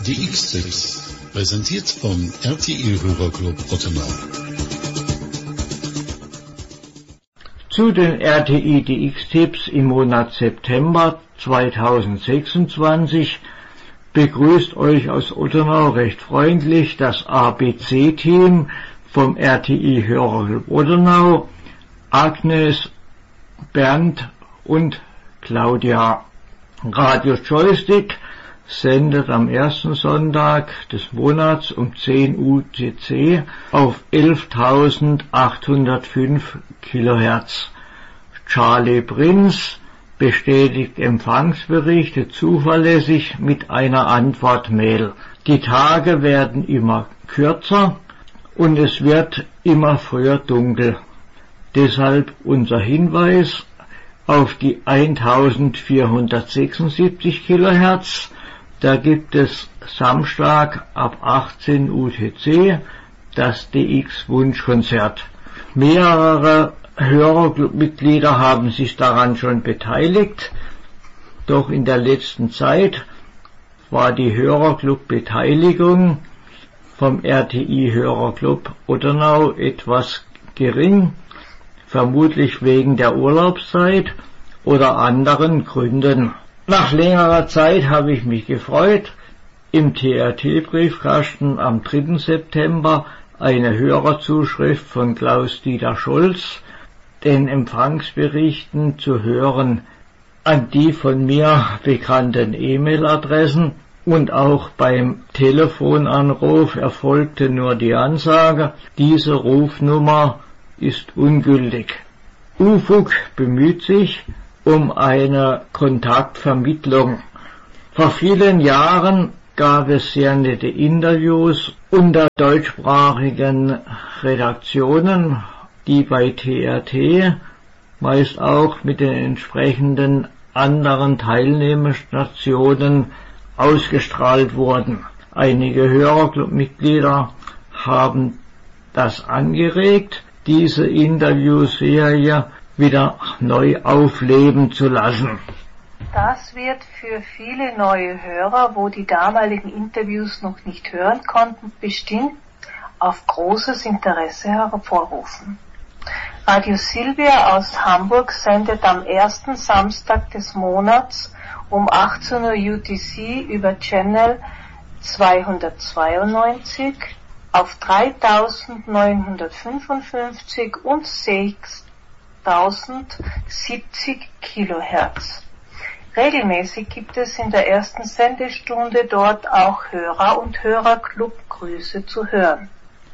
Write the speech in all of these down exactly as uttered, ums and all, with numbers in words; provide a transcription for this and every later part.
D X-Tipps, präsentiert vom R T I-Hörerclub Ottenau. Zu den R T I D X-Tipps im Monat September zweitausendsechsundzwanzig begrüßt euch aus Ottenau recht freundlich das A B C-Team vom R T I-Hörerclub Ottenau, Agnes, Bernd und Claudia. Radio Joystick sendet am ersten Sonntag des Monats um zehn Uhr U T C auf elftausendachthundertfünf Kilohertz. Charlie Prinz bestätigt Empfangsberichte zuverlässig mit einer Antwortmail. Die Tage werden immer kürzer und es wird immer früher dunkel. Deshalb unser Hinweis auf die eintausendvierhundertsechsundsiebzig Kilohertz. Da gibt es Samstag ab achtzehn Uhr U T C das D X-Wunschkonzert. Mehrere Hörerclubmitglieder haben sich daran schon beteiligt, doch in der letzten Zeit war die Hörerclub-Beteiligung vom R T I-Hörerclub Ottenau etwas gering, vermutlich wegen der Urlaubszeit oder anderen Gründen. Nach längerer Zeit habe ich mich gefreut, im T R T-Briefkasten am dritten September eine Hörerzuschrift von Klaus-Dieter Scholz, den Empfangsberichten zu hören, an die von mir bekannten E-Mail-Adressen, und auch beim Telefonanruf erfolgte nur die Ansage, diese Rufnummer ist ungültig. U F U G bemüht sich um eine Kontaktvermittlung. Vor vielen Jahren gab es sehr nette Interviews unter deutschsprachigen Redaktionen, die bei T R T meist auch mit den entsprechenden anderen Teilnehmerstationen ausgestrahlt wurden. Einige Hörerclubmitglieder haben das angeregt, diese Interviewserie wieder neu aufleben zu lassen. Das wird für viele neue Hörer, wo die damaligen Interviews noch nicht hören konnten, bestimmt auf großes Interesse hervorrufen. Radio Silvia aus Hamburg sendet am ersten Samstag des Monats um achtzehn Uhr U T C über Channel zweihundertzweiundneunzig auf dreitausendneunhundertfünfundfünfzig und sechstausendsiebzig Kilohertz. Regelmäßig gibt es in der ersten Sendestunde dort auch Hörer- und Hörerclub-Grüße zu hören.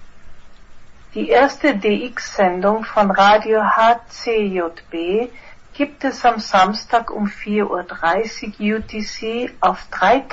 Die erste D X-Sendung von Radio H C J B gibt es am Samstag um vier Uhr dreißig U T C auf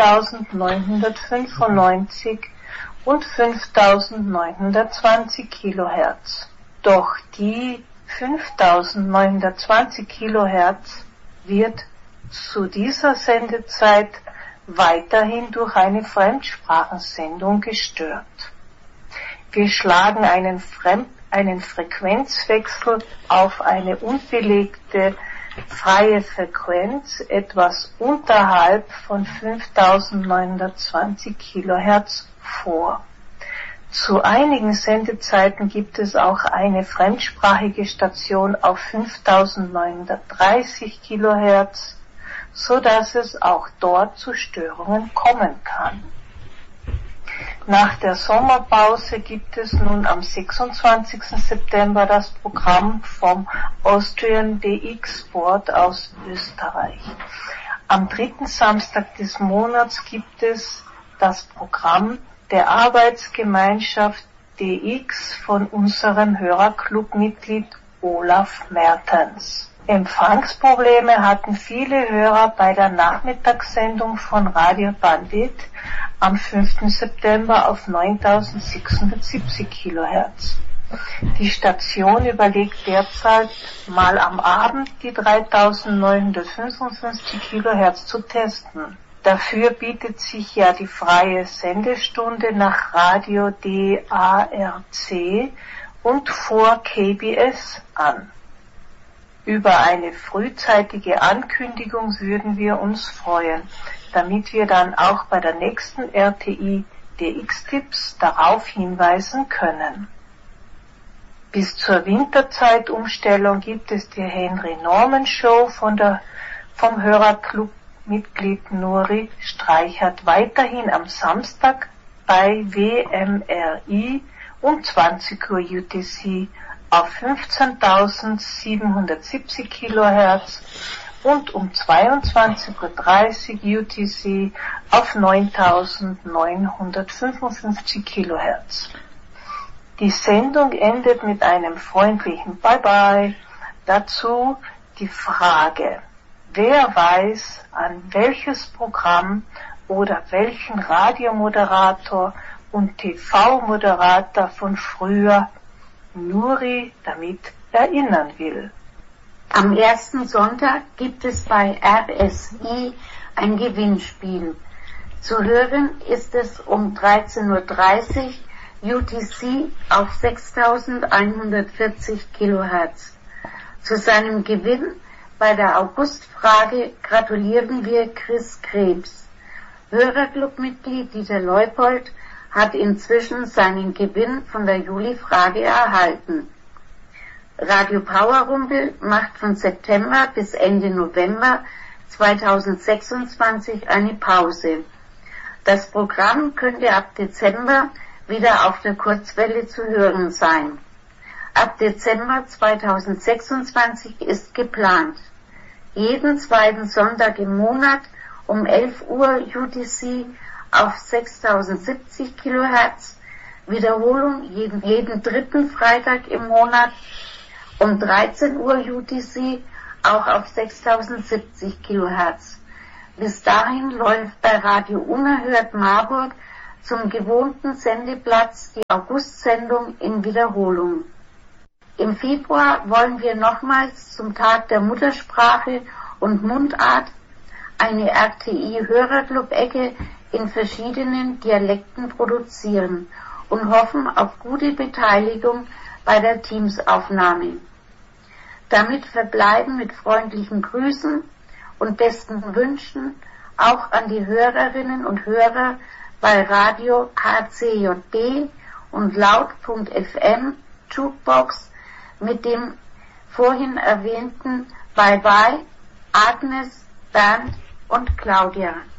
dreitausendneunhundertfünfundneunzig und fünftausendneunhundertzwanzig Kilohertz. Doch die fünftausendneunhundertzwanzig Kilohertz wird zu dieser Sendezeit weiterhin durch eine Fremdsprachensendung gestört. Wir schlagen einen, Fremd, einen Frequenzwechsel auf eine unbelegte freie Frequenz etwas unterhalb von fünftausendneunhundertzwanzig Kilohertz vor. Zu einigen Sendezeiten gibt es auch eine fremdsprachige Station auf fünftausendneunhundertdreißig Kilohertz, so dass es auch dort zu Störungen kommen kann. Nach der Sommerpause gibt es nun am sechsundzwanzigsten September das Programm vom Austrian D X-Board aus Österreich. Am dritten Samstag des Monats gibt es das Programm der Arbeitsgemeinschaft D X von unserem Hörerclubmitglied Olaf Mertens. Empfangsprobleme hatten viele Hörer bei der Nachmittagssendung von Radio Bandit am fünften September auf neuntausendsechshundertsiebzig Kilohertz. Die Station überlegt derzeit mal am Abend die dreitausendneunhundertfünfundfünfzig Kilohertz zu testen. Dafür bietet sich ja die freie Sendestunde nach Radio D A R C und vor K B S an. Über eine frühzeitige Ankündigung würden wir uns freuen, damit wir dann auch bei der nächsten R T I D X-Tipps darauf hinweisen können. Bis zur Winterzeitumstellung gibt es die Henry Norman Show von der, vom Hörerclub-Mitglied Nuri Streichert weiterhin am Samstag bei W M R I um zwanzig Uhr U T C auf fünfzehntausendsiebenhundertsiebzig Kilohertz und um zweiundzwanzig Uhr dreißig U T C auf neuntausendneunhundertfünfundfünfzig Kilohertz. Die Sendung endet mit einem freundlichen Bye-bye. Dazu die Frage: Wer weiß, an welches Programm oder welchen Radiomoderator und T V-Moderator von früher Nuri damit erinnern will? Am ersten Sonntag gibt es bei R S I ein Gewinnspiel. Zu hören ist es um dreizehn Uhr dreißig U T C auf sechstausendeinhundertvierzig Kilohertz. Zu seinem Gewinn bei der Augustfrage gratulieren wir Chris Krebs. Hörerclubmitglied Dieter Leupold hat inzwischen seinen Gewinn von der Juli-Frage erhalten. Radio Powerrumpel macht von September bis Ende November zweitausendsechsundzwanzig eine Pause. Das Programm könnte ab Dezember wieder auf der Kurzwelle zu hören sein. Ab Dezember zweitausendsechsundzwanzig ist geplant. Jeden zweiten Sonntag im Monat um elf Uhr U T C auf sechstausendsiebzig Kilohertz, Wiederholung jeden, jeden dritten Freitag im Monat um dreizehn Uhr U T C auch auf sechstausendsiebzig Kilohertz. Bis dahin läuft bei Radio Unerhört Marburg zum gewohnten Sendeplatz die Augustsendung in Wiederholung. Im Februar wollen wir nochmals zum Tag der Muttersprache und Mundart eine R T I-Hörerclub-Ecke in verschiedenen Dialekten produzieren und hoffen auf gute Beteiligung bei der Teamsaufnahme. Damit verbleiben mit freundlichen Grüßen und besten Wünschen auch an die Hörerinnen und Hörer bei Radio K C J B und Laut.F M Jukebox mit dem vorhin erwähnten Bye Bye, Agnes, Bernd und Claudia.